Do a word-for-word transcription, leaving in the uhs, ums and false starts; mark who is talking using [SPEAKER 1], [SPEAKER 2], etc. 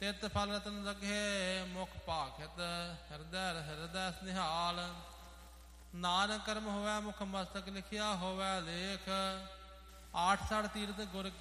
[SPEAKER 1] ਤਿਤ ਫਲ ਰਤਨ ਲਗੇ ਮੁਖ ਭਾਖਿਤ ਹਿਰਦੈ ਹਿਰਦੈ ਸਨਿਹਾਲ। ਨਾਨਕ ਕਰਮ ਹੋਵੈ ਮੁਖ ਮਸਤਕ ਲਿਖਿਆ ਹੋਵੈ ਲੇਖ। ਆਠ ਸੜ ਤੀਰਥ ਗੁਰ